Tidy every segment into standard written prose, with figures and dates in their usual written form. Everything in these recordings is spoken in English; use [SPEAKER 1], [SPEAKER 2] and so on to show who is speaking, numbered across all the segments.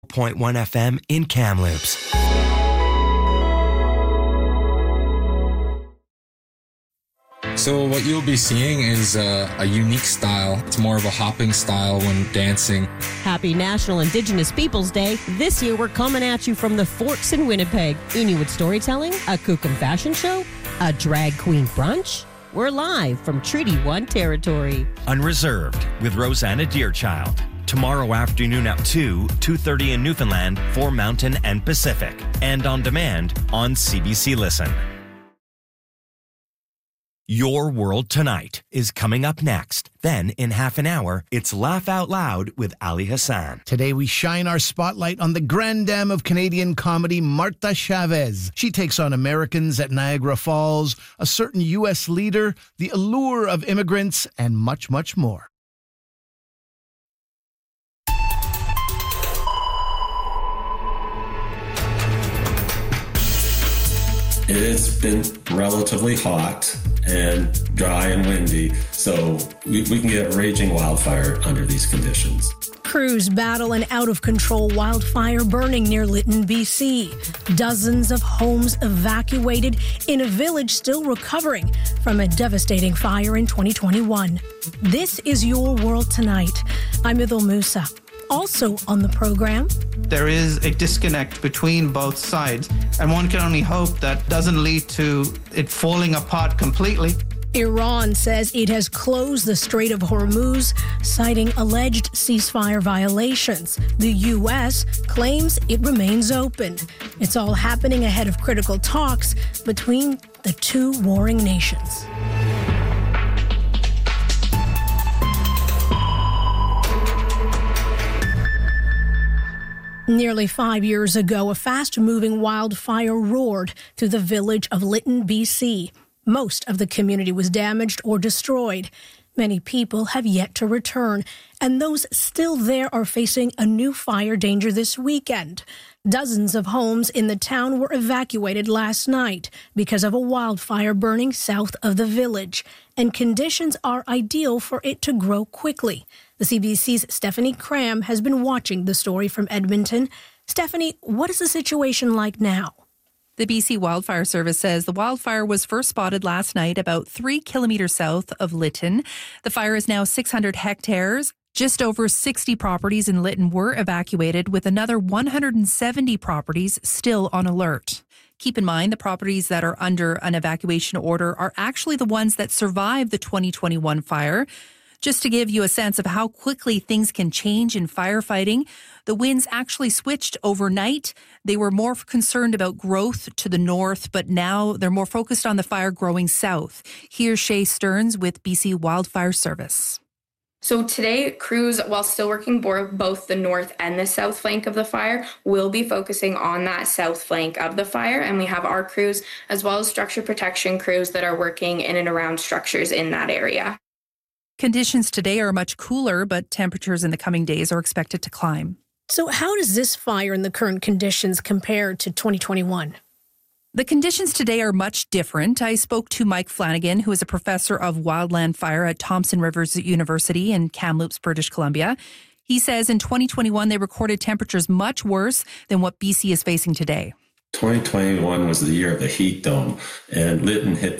[SPEAKER 1] 100.1 FM in Kamloops.
[SPEAKER 2] So what you'll be seeing is a unique style. It's more of a hopping style when dancing.
[SPEAKER 3] Happy National Indigenous Peoples Day. This year we're coming at you from the Forks in Winnipeg. Inuit storytelling, a Kukum fashion show, a drag queen brunch. We're live from Treaty 1 territory.
[SPEAKER 4] Unreserved with Rosanna Deerchild. Tomorrow afternoon at 2:30 in Newfoundland for Mountain and Pacific. And on demand on CBC Listen. Your World Tonight is coming up next. Then, in half an hour, it's Laugh Out Loud with Ali Hassan.
[SPEAKER 5] Today, we shine our spotlight on the grande dame of Canadian comedy, Martha Chavez. She takes on Americans at Niagara Falls, a certain U.S. leader, the allure of immigrants, and much, much more.
[SPEAKER 6] It's been relatively hot and dry and windy, so we can get raging wildfire under these conditions.
[SPEAKER 7] Crews battle an out-of-control wildfire burning near Lytton, BC. Dozens of homes evacuated in a village still recovering from a devastating fire in 2021. This is Your World Tonight. I'm Ithil Musa. Also on the program,
[SPEAKER 8] there is a disconnect between both sides, and one can only hope that doesn't lead to it falling apart completely.
[SPEAKER 7] Iran says it has closed the Strait of Hormuz, citing alleged ceasefire violations. The U.S. claims it remains open. It's all happening ahead of critical talks between the two warring nations. Nearly 5 years ago, a fast-moving wildfire roared through the village of Lytton, BC. Most of the community was damaged or destroyed. Many people have yet to return, and those still there are facing a new fire danger this weekend. Dozens of homes in the town were evacuated last night because of a wildfire burning south of the village, and conditions are ideal for it to grow quickly. The CBC's Stephanie Cram has been watching the story from Edmonton. Stephanie, what is the situation like now?
[SPEAKER 9] The BC Wildfire Service says the wildfire was first spotted last night about 3 kilometers south of Lytton. The fire is now 600 hectares. Just over 60 properties in Lytton were evacuated, with another 170 properties still on alert. Keep in mind, the properties that are under an evacuation order are actually the ones that survived the 2021 fire. Just to give you a sense of how quickly things can change in firefighting, the winds actually switched overnight. They were more concerned about growth to the north, but now they're more focused on the fire growing south. Here's Shay Stearns with BC Wildfire Service.
[SPEAKER 10] So today, crews, while still working both the north and the south flank of the fire, will be focusing on that south flank of the fire. And we have our crews, as well as structure protection crews, that are working in and around structures in that area.
[SPEAKER 9] Conditions today are much cooler, but temperatures in the coming days are expected to climb.
[SPEAKER 7] So how does this fire in the current conditions compare to 2021?
[SPEAKER 9] The conditions today are much different. I spoke to Mike Flanagan, who is a professor of wildland fire at Thompson Rivers University in Kamloops, British Columbia. He says in 2021, they recorded temperatures much worse than what BC is facing today.
[SPEAKER 6] 2021 was the year of the heat dome, and Lytton hit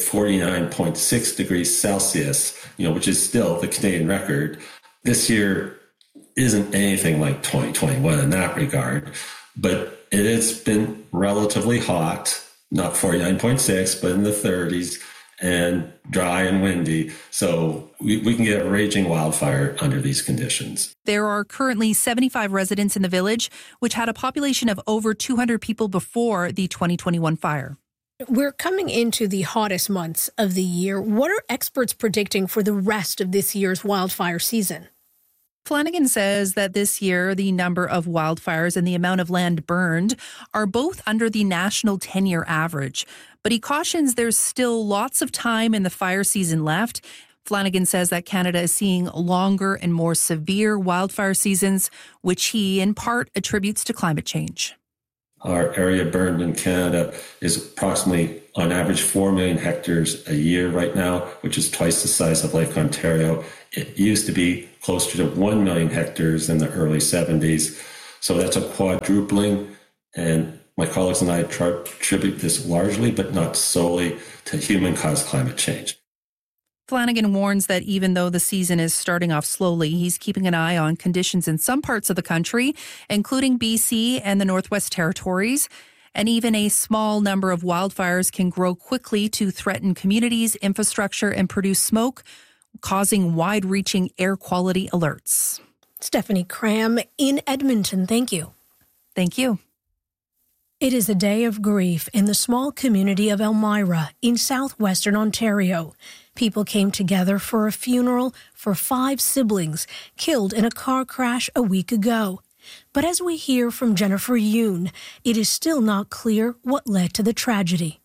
[SPEAKER 6] 49.6 degrees Celsius, which is still the Canadian record. This year isn't anything like 2021 in that regard, but it has been relatively hot, not 49.6, but in the 30s, and dry and windy. So we can get a raging wildfire under these conditions.
[SPEAKER 9] There are currently 75 residents in the village, which had a population of over 200 people before the 2021 fire.
[SPEAKER 7] We're coming into the hottest months of the year. What are experts predicting for the rest of this year's wildfire season?
[SPEAKER 9] Flanagan says that this year, the number of wildfires and the amount of land burned are both under the national 10-year average. But he cautions there's still lots of time in the fire season left. Flanagan says that Canada is seeing longer and more severe wildfire seasons, which he in part attributes to climate change.
[SPEAKER 6] Our area burned in Canada is approximately, on average, 4 million hectares a year right now, which is twice the size of Lake Ontario. It used to be closer to 1 million hectares in the early 70s. So that's a quadrupling. And my colleagues and I attribute this largely, but not solely, to human-caused climate change.
[SPEAKER 9] Flanagan warns that even though the season is starting off slowly, he's keeping an eye on conditions in some parts of the country, including BC and the Northwest Territories. And even a small number of wildfires can grow quickly to threaten communities, infrastructure, and produce smoke, causing wide-reaching air quality alerts.
[SPEAKER 7] Stephanie Cram in Edmonton. Thank you.
[SPEAKER 9] Thank you.
[SPEAKER 7] It is a day of grief in the small community of Elmira in southwestern Ontario. People came together for a funeral for 5 siblings killed in a car crash a week ago. But as we hear from Jennifer Yoon, it is still not clear what led to the tragedy.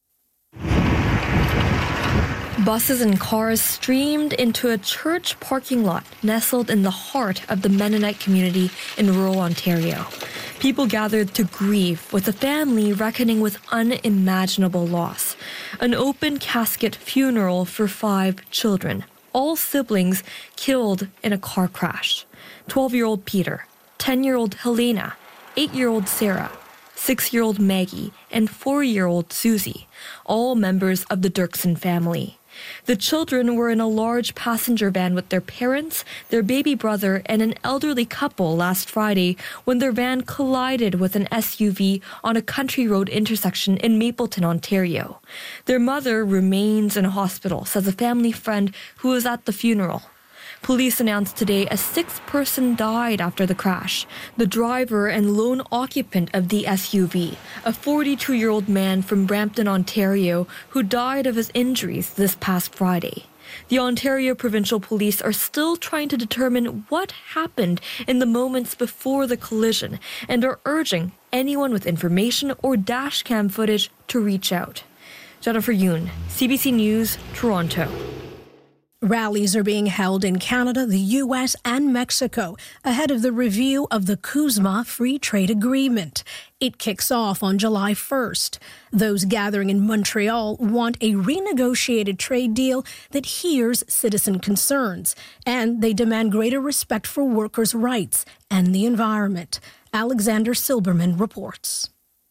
[SPEAKER 11] Buses and cars streamed into a church parking lot nestled in the heart of the Mennonite community in rural Ontario. People gathered to grieve, with the family reckoning with unimaginable loss. An open casket funeral for 5 children, all siblings killed in a car crash. 12-year-old Peter, 10-year-old Helena, 8-year-old Sarah, 6-year-old Maggie, and 4-year-old Susie, all members of the Dirksen family. The children were in a large passenger van with their parents, their baby brother, and an elderly couple last Friday when their van collided with an SUV on a country road intersection in Mapleton, Ontario. Their mother remains in a hospital, says a family friend who was at the funeral. Police announced today a 6th person died after the crash. The driver and lone occupant of the SUV, a 42-year-old man from Brampton, Ontario, who died of his injuries this past Friday. The Ontario Provincial Police are still trying to determine what happened in the moments before the collision and are urging anyone with information or dashcam footage to reach out. Jennifer Yoon, CBC News, Toronto.
[SPEAKER 7] Rallies are being held in Canada, the U.S., and Mexico ahead of the review of the CUSMA Free Trade Agreement. It kicks off on July 1st. Those gathering in Montreal want a renegotiated trade deal that hears citizen concerns, and they demand greater respect for workers' rights and the environment. Alexander Silberman reports.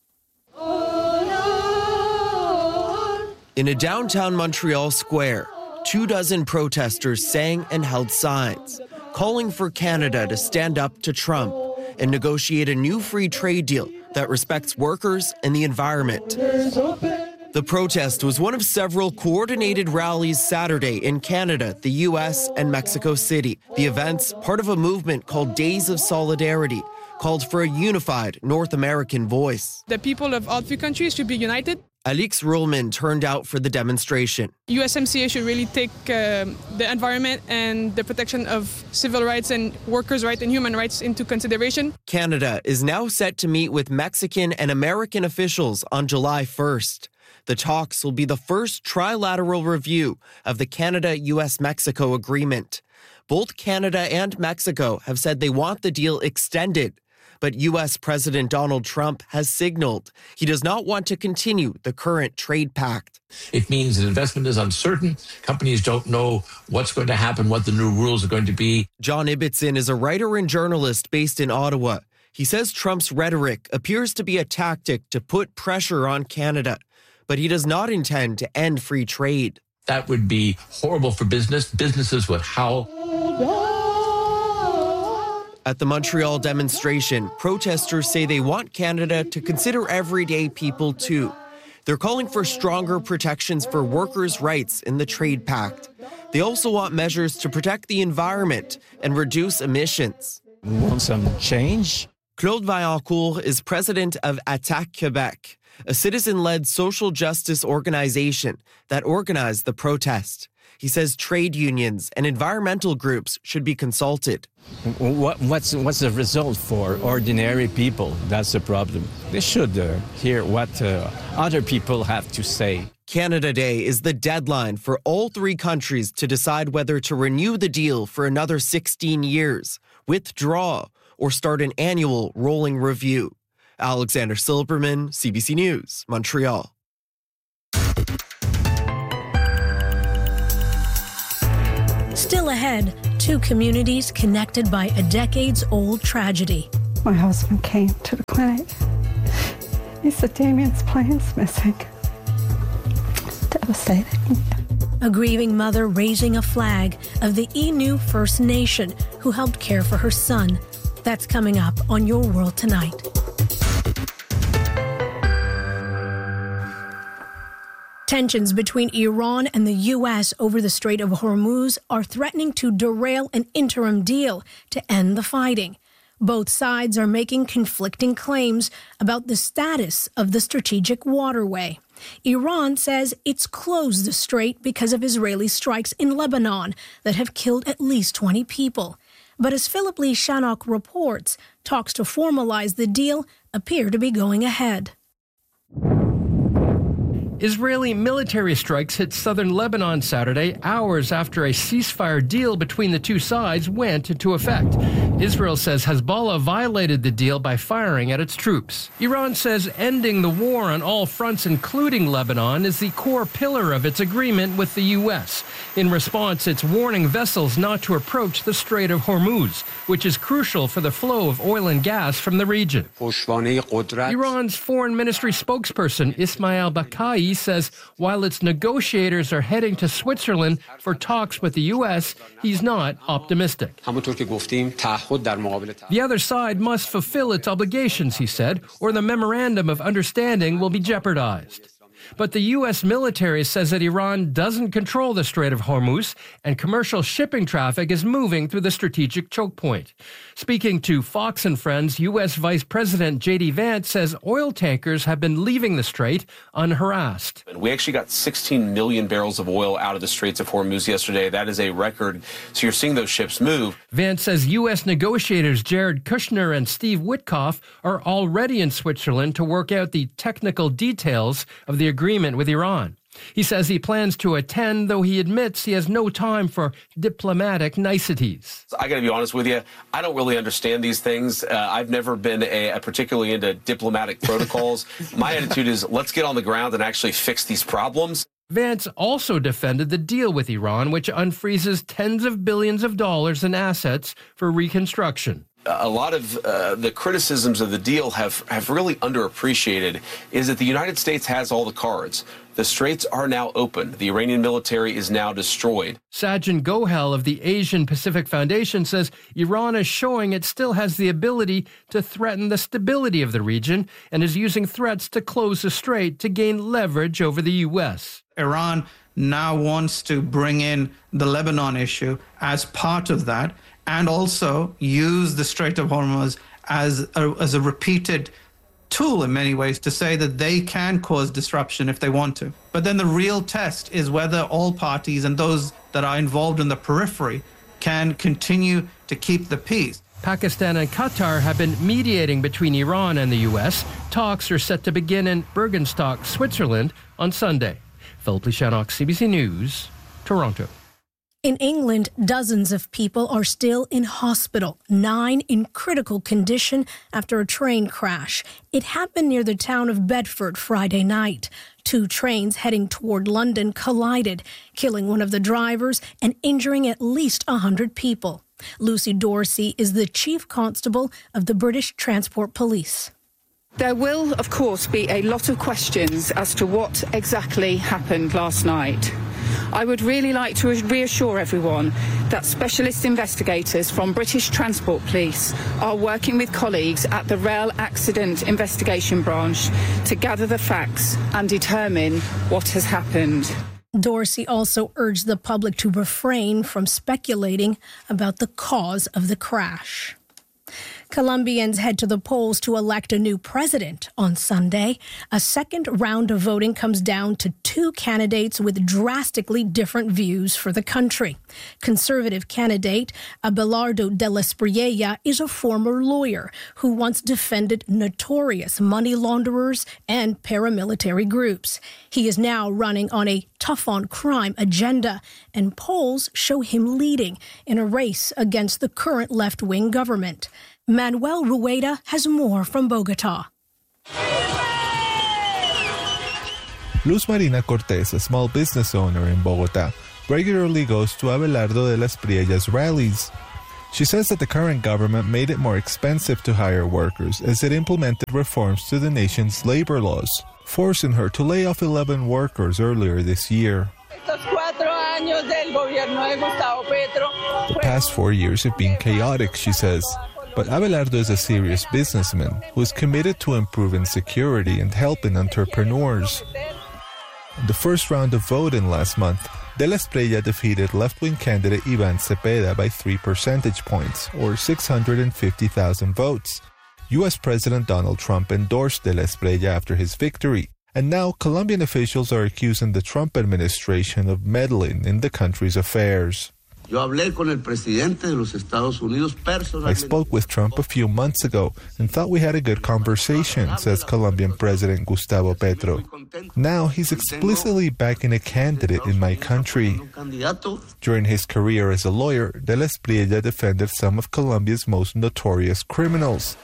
[SPEAKER 12] In a downtown Montreal square, 24 protesters sang and held signs, calling for Canada to stand up to Trump and negotiate a new free trade deal that respects workers and the environment. The protest was one of several coordinated rallies Saturday in Canada, the U.S., and Mexico City. The events, part of a movement called Days of Solidarity, called for a unified North American voice.
[SPEAKER 13] The people of all 3 countries should be united.
[SPEAKER 12] Alix Ruhlman turned out for the demonstration.
[SPEAKER 13] USMCA should really take the environment and the protection of civil rights and workers' rights and human rights into consideration.
[SPEAKER 12] Canada is now set to meet with Mexican and American officials on July 1st. The talks will be the first trilateral review of the Canada-US-Mexico agreement. Both Canada and Mexico have said they want the deal extended. But U.S. President Donald Trump has signaled he does not want to continue the current trade pact.
[SPEAKER 14] It means that investment is uncertain. Companies don't know what's going to happen, what the new rules are going to be.
[SPEAKER 12] John Ibbitson is a writer and journalist based in Ottawa. He says Trump's rhetoric appears to be a tactic to put pressure on Canada, but he does not intend to end free trade.
[SPEAKER 14] That would be horrible for business. Businesses would howl.
[SPEAKER 12] At the Montreal demonstration, protesters say they want Canada to consider everyday people too. They're calling for stronger protections for workers' rights in the trade pact. They also want measures to protect the environment and reduce emissions.
[SPEAKER 15] We want some change.
[SPEAKER 12] Claude Vaillancourt is president of Attaque Québec, a citizen-led social justice organization that organized the protest. He says trade unions and environmental groups should be consulted.
[SPEAKER 15] What's the result for ordinary people? That's the problem. They should hear what other people have to say.
[SPEAKER 12] Canada Day is the deadline for all 3 countries to decide whether to renew the deal for another 16 years, withdraw, or start an annual rolling review. Alexander Silberman, CBC News, Montreal.
[SPEAKER 7] Still ahead, 2 communities connected by a decades-old tragedy.
[SPEAKER 16] My husband came to the clinic. He said, Damien's plane's missing. Devastating.
[SPEAKER 7] A grieving mother raising a flag of the Innu First Nation who helped care for her son. That's coming up on Your World Tonight. Tensions between Iran and the U.S. over the Strait of Hormuz are threatening to derail an interim deal to end the fighting. Both sides are making conflicting claims about the status of the strategic waterway. Iran says it's closed the strait because of Israeli strikes in Lebanon that have killed at least 20 people. But as Philip Lee Shannock reports, talks to formalize the deal appear to be going ahead.
[SPEAKER 17] Israeli military strikes hit southern Lebanon Saturday, hours after a ceasefire deal between the two sides went into effect. Israel says Hezbollah violated the deal by firing at its troops. Iran says ending the war on all fronts, including Lebanon, is the core pillar of its agreement with the U.S. In response, it's warning vessels not to approach the Strait of Hormuz, which is crucial for the flow of oil and gas from the region. Iran's foreign ministry spokesperson Ismail Bakai says while its negotiators are heading to Switzerland for talks with the U.S., he's not optimistic. The other side must fulfill its obligations, he said, or the memorandum of understanding will be jeopardized. But the U.S. military says that Iran doesn't control the Strait of Hormuz and commercial shipping traffic is moving through the strategic choke point. Speaking to Fox and Friends, U.S. Vice President J.D. Vance says oil tankers have been leaving the strait unharassed.
[SPEAKER 18] We actually got 16 million barrels of oil out of the Straits of Hormuz yesterday. That is a record. So you're seeing those ships move.
[SPEAKER 17] Vance says U.S. negotiators Jared Kushner and Steve Witkoff are already in Switzerland to work out the technical details of the agreement with Iran. He says he plans to attend, though he admits he has no time for diplomatic niceties.
[SPEAKER 18] I got to be honest with you, I don't really understand these things. I've never been particularly into diplomatic protocols. My attitude is let's get on the ground and actually fix these problems.
[SPEAKER 17] Vance also defended the deal with Iran, which unfreezes tens of billions of dollars in assets for reconstruction.
[SPEAKER 18] A lot of the criticisms of the deal have really underappreciated is that the United States has all the cards. The straits are now open. The Iranian military is now destroyed.
[SPEAKER 17] Sajjan Gohel of the Asian Pacific Foundation says Iran is showing it still has the ability to threaten the stability of the region and is using threats to close the strait to gain leverage over the U.S.
[SPEAKER 8] Iran now wants to bring in the Lebanon issue as part of that, and also use the Strait of Hormuz as a repeated tool in many ways to say that they can cause disruption if they want to. But then the real test is whether all parties and those that are involved in the periphery can continue to keep the peace.
[SPEAKER 17] Pakistan and Qatar have been mediating between Iran and the U.S. Talks are set to begin in Bergenstock, Switzerland on Sunday. Philip Lee Shannock, CBC News, Toronto.
[SPEAKER 7] In England, dozens of people are still in hospital, 9 in critical condition after a train crash. It happened near the town of Bedford Friday night. 2 trains heading toward London collided, killing one of the drivers and injuring at least 100 people. Lucy Dorsey is the chief constable of the British Transport Police.
[SPEAKER 19] There will, of course, be a lot of questions as to what exactly happened last night. I would really like to reassure everyone that specialist investigators from British Transport Police are working with colleagues at the Rail Accident Investigation Branch to gather the facts and determine what has happened.
[SPEAKER 7] Dorsey also urged the public to refrain from speculating about the cause of the crash. Colombians head to the polls to elect a new president on Sunday. A second round of voting comes down to 2 candidates with drastically different views for the country. Conservative candidate Abelardo de la Espriella is a former lawyer who once defended notorious money launderers and paramilitary groups. He is now running on a tough-on-crime agenda, and polls show him leading in a race against the current left-wing government. Manuel Rueda has more from Bogota.
[SPEAKER 20] Luz Marina Cortez, a small business owner in Bogota, regularly goes to Abelardo de la Espriella's rallies. She says that the current government made it more expensive to hire workers as it implemented reforms to the nation's labor laws, forcing her to lay off 11 workers earlier this year. The past 4 years have been chaotic, she says. But Abelardo is a serious businessman who is committed to improving security and helping entrepreneurs. In the first round of voting last month, De La Espriella defeated left-wing candidate Iván Cepeda by 3 percentage points, or 650,000 votes. U.S. President Donald Trump endorsed De La Espriella after his victory, and now Colombian officials are accusing the Trump administration of meddling in the country's affairs. I spoke with Trump a few months ago and thought we had a good conversation, says Colombian President Gustavo Petro. Now he's explicitly backing a candidate in my country. During his career as a lawyer, De La Espriella defended some of Colombia's most notorious criminals.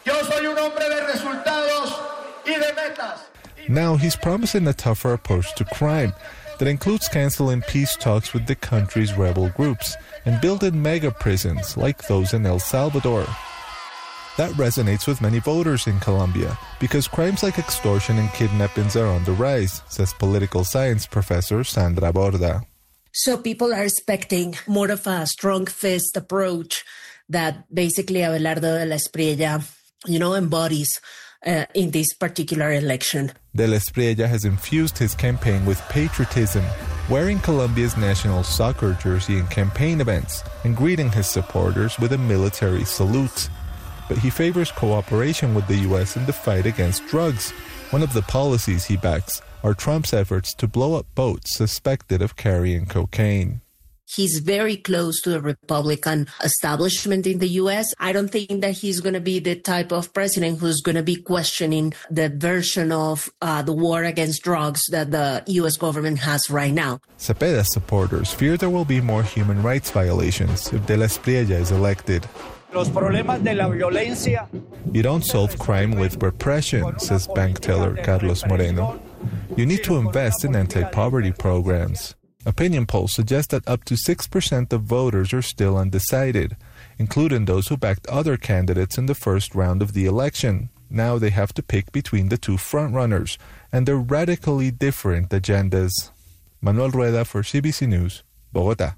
[SPEAKER 20] Now he's promising a tougher approach to crime that includes canceling peace talks with the country's rebel groups and building mega prisons like those in El Salvador. That resonates with many voters in Colombia because crimes like extortion and kidnappings are on the rise, says political science professor Sandra Borda.
[SPEAKER 21] So people are expecting more of a strong fist approach that basically Abelardo de la Espriella, embodies in this particular election.
[SPEAKER 20] De La Espriella has infused his campaign with patriotism, wearing Colombia's national soccer jersey in campaign events and greeting his supporters with a military salute. But he favors cooperation with the U.S. in the fight against drugs. One of the policies he backs are Trump's efforts to blow up boats suspected of carrying cocaine.
[SPEAKER 21] He's very close to the Republican establishment in the U.S. I don't think that he's going to be the type of president who's going to be questioning the version of the war against drugs that the U.S. government has right now.
[SPEAKER 20] Cepeda's supporters fear there will be more human rights violations if De La Espriella is elected. You don't solve crime with repression, says bank teller Carlos Moreno. You need to invest in anti-poverty programs. Opinion polls suggest that up to 6% of voters are still undecided, including those who backed other candidates in the first round of the election. Now they have to pick between the two frontrunners and their radically different agendas. Manuel Rueda for CBC News, Bogotá.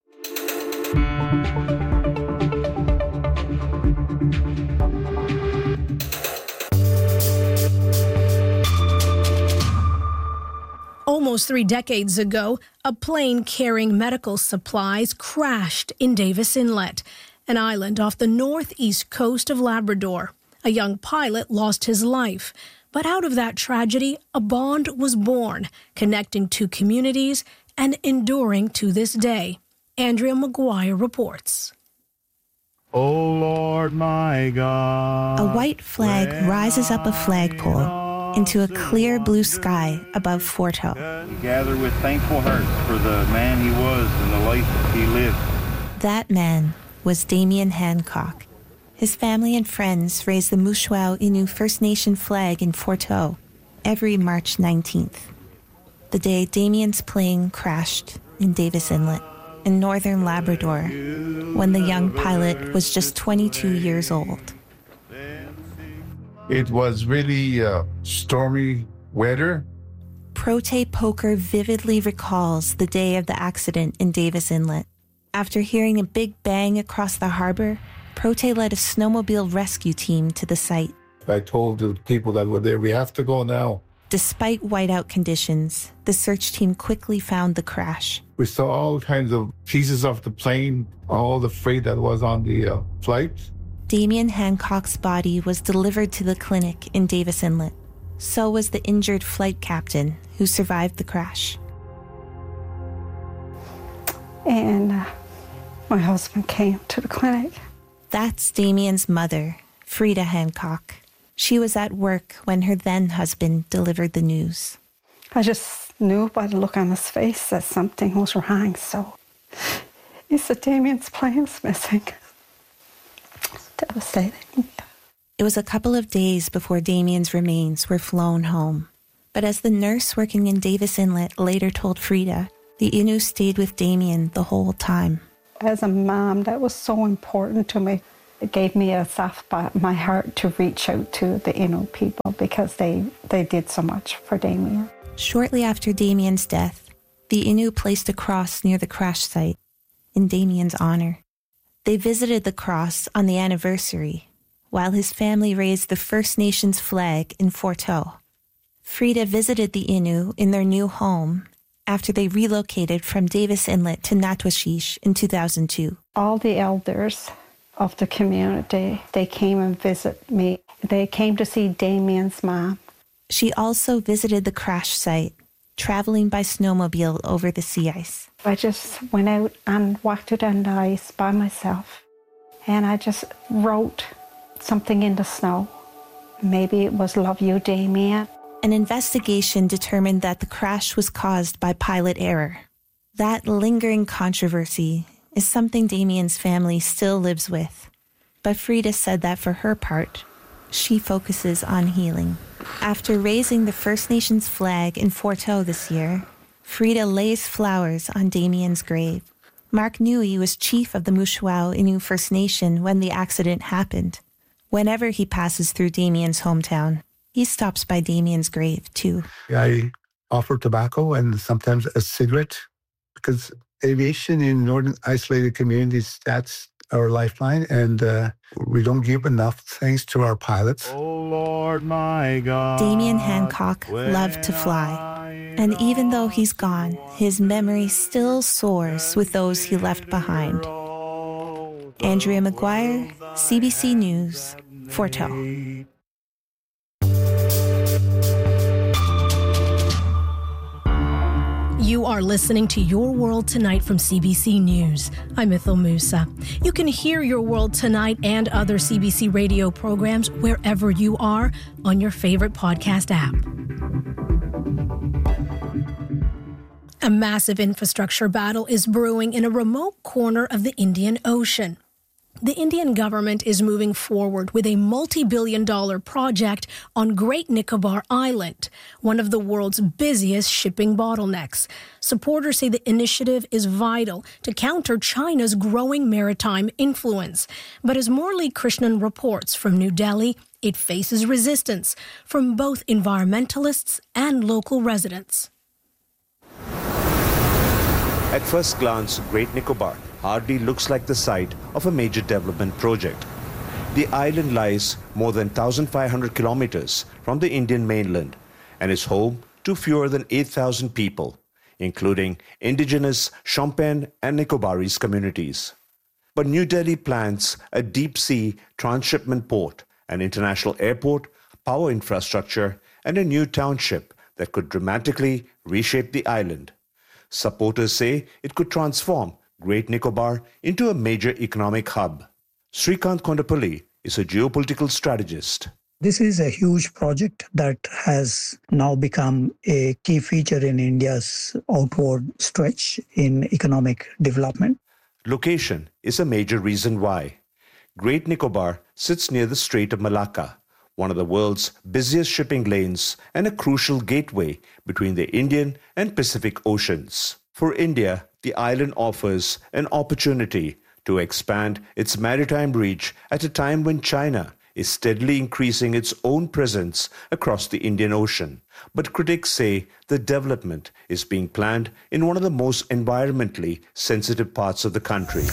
[SPEAKER 7] Almost 3 decades ago, a plane carrying medical supplies crashed in Davis Inlet, an island off the northeast coast of Labrador. A young pilot lost his life, but out of that tragedy, a bond was born, connecting two communities and enduring to this day. Andrea McGuire reports.
[SPEAKER 22] Oh Lord, my God.
[SPEAKER 23] A white flag rises up a flagpole into a clear blue sky above Fort Howe.
[SPEAKER 22] Gather with thankful hearts for the man he was and the life that he lived.
[SPEAKER 23] That man was Damien Hancock. His family and friends raise the Mushuau Innu First Nation flag in Fort Howe every March 19th, the day Damien's plane crashed in Davis Inlet in northern Labrador when the young pilot was just 22 years old.
[SPEAKER 22] It was really stormy weather.
[SPEAKER 23] Prote Poker vividly recalls the day of the accident in Davis Inlet. After hearing a big bang across the harbor, Prote led a snowmobile rescue team to the site.
[SPEAKER 22] I told the people that were there, we have to go now.
[SPEAKER 23] Despite whiteout conditions, the search team quickly found the crash.
[SPEAKER 22] We saw all kinds of pieces of the plane, all the freight that was on the flight.
[SPEAKER 23] Damien Hancock's body was delivered to the clinic in Davis Inlet. So was the injured flight captain who survived the crash.
[SPEAKER 16] And my husband came to the clinic.
[SPEAKER 23] That's Damien's mother, Frida Hancock. She was at work when her then husband delivered the news.
[SPEAKER 16] I just knew by the look on his face that something was wrong, so he said, Damien's plane's missing. Devastating.
[SPEAKER 23] It was a couple of days before Damien's remains were flown home. But as the nurse working in Davis Inlet later told Frida, the Innu stayed with Damien the whole time.
[SPEAKER 16] As a mom, that was so important to me. It gave me a soft spot in my heart to reach out to the Innu people because they did so much for Damien.
[SPEAKER 23] Shortly after Damien's death, the Innu placed a cross near the crash site in Damien's honor. They visited the cross on the anniversary, while his family raised the First Nations flag in Fort Howe. Frida visited the Innu in their new home after they relocated from Davis Inlet to Natwashish in 2002.
[SPEAKER 16] All the elders of the community, they came and visited me. They came to see Damien's mom.
[SPEAKER 23] She also visited the crash site, traveling by snowmobile over the sea ice.
[SPEAKER 16] I just went out and walked it on the ice by myself, and I just wrote something in the snow. Maybe it was "Love you, Damien."
[SPEAKER 23] An investigation determined that the crash was caused by pilot error. That lingering controversy is something Damien's family still lives with. But Frida said that for her part, she focuses on healing. After raising the First Nations flag in Fort Howe this year, Frida lays flowers on Damien's grave. Mark Newey was chief of the Mushuau Innu First Nation when the accident happened. Whenever he passes through Damien's hometown, he stops by Damien's grave too.
[SPEAKER 22] I offer tobacco and sometimes a cigarette because aviation in northern isolated communities, that's our lifeline, and we don't give enough thanks to our pilots.
[SPEAKER 1] Oh Lord, my God.
[SPEAKER 23] Damien Hancock loved to fly, and even though he's gone, his memory still soars with those he left behind. Andrea McGuire, CBC News, Fort Howe.
[SPEAKER 7] You are listening to Your World Tonight from CBC News. I'm Ithil Musa. You can hear Your World Tonight and other CBC radio programs wherever you are on your favorite podcast app. A massive infrastructure battle is brewing in a remote corner of the Indian Ocean. The Indian government is moving forward with a multi-billion-dollar project on Great Nicobar Island, one of the world's busiest shipping bottlenecks. Supporters say the initiative is vital to counter China's growing maritime influence. But as Morley Krishnan reports from New Delhi, it faces resistance from both environmentalists and local residents.
[SPEAKER 1] At first glance, Great Nicobar hardly looks like the site of a major development project. The island lies more than 1,500 kilometers from the Indian mainland and is home to fewer than 8,000 people, including indigenous Shompen and Nicobarese communities. But New Delhi plans a deep-sea transshipment port, an international airport, power infrastructure, and a new township that could dramatically reshape the island. Supporters say it could transform Great Nicobar into a major economic hub. Srikant Kondapalli is a geopolitical strategist.
[SPEAKER 2] This is a huge project that has now become a key feature in India's outward stretch in economic development.
[SPEAKER 1] Location is a major reason why. Great Nicobar sits near the Strait of Malacca, one of the world's busiest shipping lanes and a crucial gateway between the Indian and Pacific Oceans. For India, the island offers an opportunity to expand its maritime reach at a time when China is steadily increasing its own presence across the Indian Ocean. But critics say the development is being planned in one of the most environmentally sensitive parts of the country.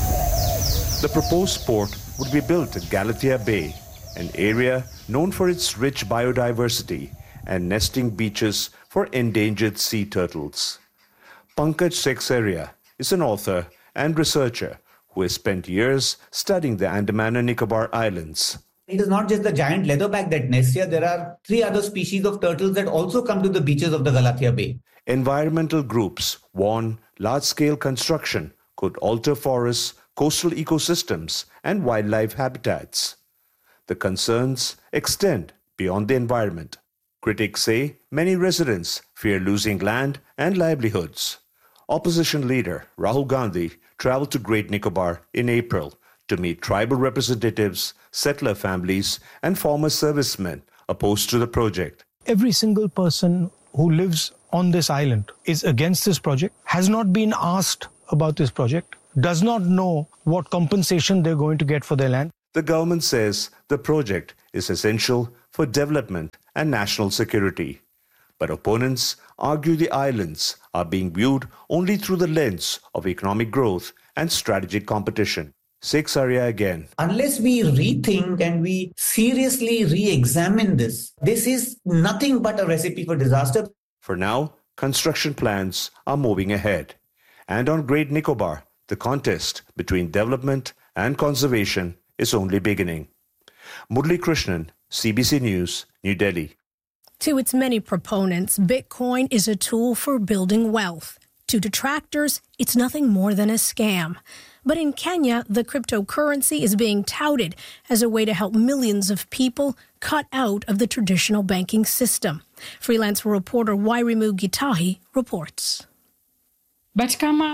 [SPEAKER 1] The proposed port would be built at Galathea Bay, an area known for its rich biodiversity and nesting beaches for endangered sea turtles. Pankaj Seksaria is an author and researcher who has spent years studying the Andaman and Nicobar Islands.
[SPEAKER 3] It is not just the giant leatherback that nests here. There are 3 other species of turtles that also come to the beaches of the Galathea Bay.
[SPEAKER 1] Environmental groups warn large-scale construction could alter forests, coastal ecosystems, and wildlife habitats. The concerns extend beyond the environment. Critics say many residents fear losing land and livelihoods. Opposition leader Rahul Gandhi traveled to Great Nicobar in April to meet tribal representatives, settler families, and former servicemen opposed to the project.
[SPEAKER 24] Every single person who lives on this island is against this project, has not been asked about this project, does not know what compensation they're going to get for their land.
[SPEAKER 1] The government says the project is essential for development and national security. But opponents argue the islands are being viewed only through the lens of economic growth and strategic competition. Sheikh Saria again.
[SPEAKER 3] Unless we rethink and we seriously re-examine this is nothing but a recipe for disaster.
[SPEAKER 1] For now, construction plans are moving ahead. And on Great Nicobar, the contest between development and conservation is only beginning. Murli Krishnan, CBC News, New Delhi.
[SPEAKER 7] To its many proponents, Bitcoin is a tool for building wealth. To detractors, it's nothing more than a scam. But in Kenya, the cryptocurrency is being touted as a way to help millions of people cut out of the traditional banking system. Freelance reporter Wairimu Gitahi reports.
[SPEAKER 4] A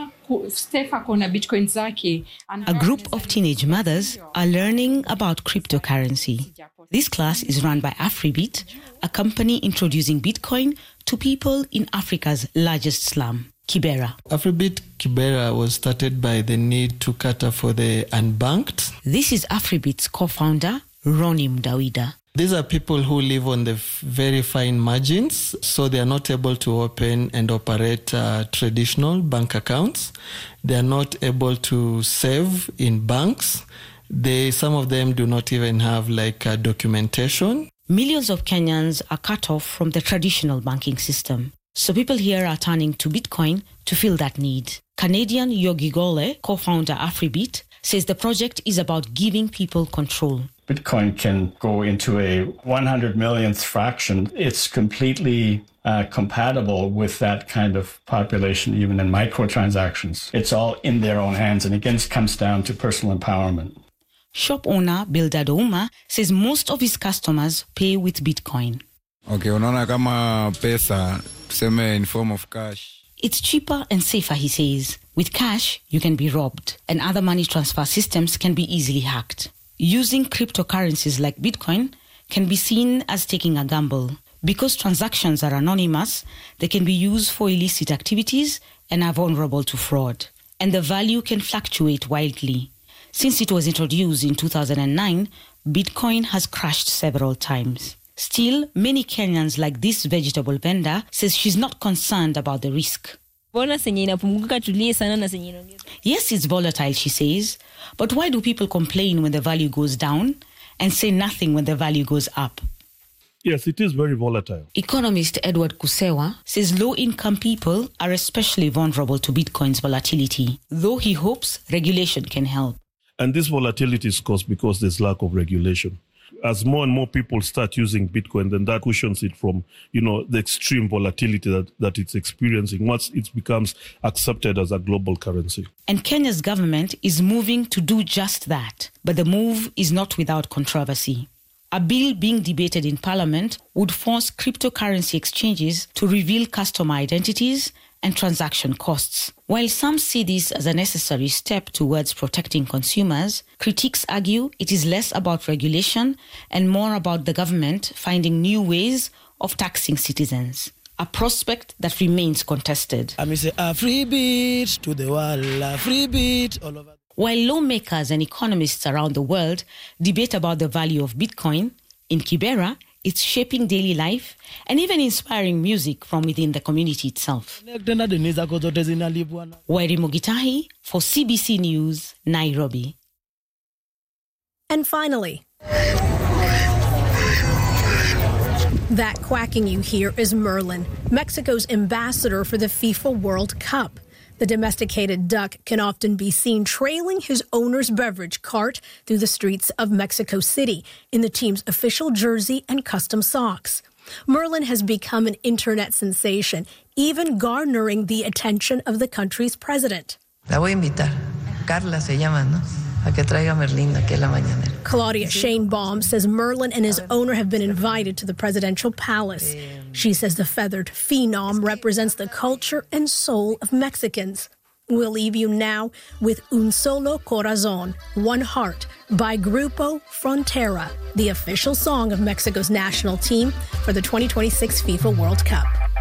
[SPEAKER 4] group of teenage mothers are learning about cryptocurrency. This class is run by Afribit, a company introducing Bitcoin to people in Africa's largest slum, Kibera.
[SPEAKER 5] Afribit Kibera was started by the need to cater for the unbanked.
[SPEAKER 4] This is Afribit's co-founder, Ronnie Mdawida.
[SPEAKER 5] These are people who live on the very fine margins, so they are not able to open and operate traditional bank accounts. They are not able to save in banks. Some of them do not even have documentation.
[SPEAKER 4] Millions of Kenyans are cut off from the traditional banking system. So people here are turning to Bitcoin to fill that need. Canadian Yogi Gole, co-founder Afribit, says the project is about giving people control.
[SPEAKER 6] Bitcoin can go into a 100 millionth fraction. It's completely compatible with that kind of population, even in microtransactions. It's all in their own hands, and again, it comes down to personal empowerment.
[SPEAKER 4] Shop owner Bildad Ouma says most of his customers pay with Bitcoin.
[SPEAKER 10] Okay, unaona kama pesa tuseme in form of cash.
[SPEAKER 4] It's cheaper and safer, he says. With cash, you can be robbed, and other money transfer systems can be easily hacked. Using cryptocurrencies like Bitcoin can be seen as taking a gamble. Because transactions are anonymous, they can be used for illicit activities and are vulnerable to fraud. And the value can fluctuate wildly. Since it was introduced in 2009, Bitcoin has crashed several times. Still, many Kenyans, like this vegetable vendor, says she's not concerned about the risk. Yes, it's volatile, she says. But why do people complain when the value goes down and say nothing when the value goes up?
[SPEAKER 25] Yes, it is very volatile.
[SPEAKER 4] Economist Edward Kusewa says low-income people are especially vulnerable to Bitcoin's volatility, though he hopes regulation can help.
[SPEAKER 25] And this volatility is caused because there's lack of regulation. As more and more people start using Bitcoin, then that cushions it from, the extreme volatility that it's experiencing once it becomes accepted as a global currency.
[SPEAKER 4] And Kenya's government is moving to do just that. But the move is not without controversy. A bill being debated in Parliament would force cryptocurrency exchanges to reveal customer identities and transaction costs. While some see this as a necessary step towards protecting consumers, critics argue it is less about regulation and more about the government finding new ways of taxing citizens, a prospect that remains contested.
[SPEAKER 26] I say a free beat to the wall, a free beat all over.
[SPEAKER 4] While lawmakers and economists around the world debate about the value of Bitcoin, in Kibera, it's shaping daily life and even inspiring music from within the community itself. Wairimu Gitahi for CBC News, Nairobi.
[SPEAKER 7] And finally, that quacking you hear is Merlin, Mexico's ambassador for the FIFA World Cup. The domesticated duck can often be seen trailing his owner's beverage cart through the streets of Mexico City in the team's official jersey and custom socks. Merlin has become an internet sensation, even garnering the attention of the country's president.
[SPEAKER 27] La voy a invitar. Carla se llama, ¿no? A que traiga Merlin aquí a la mañanera.
[SPEAKER 7] Claudia Shanebaum says Merlin and his owner have been invited to the presidential palace. She says the feathered phenom represents the culture and soul of Mexicans. We'll leave you now with Un Solo Corazón, One Heart, by Grupo Frontera, the official song of Mexico's national team for the 2026 FIFA World Cup.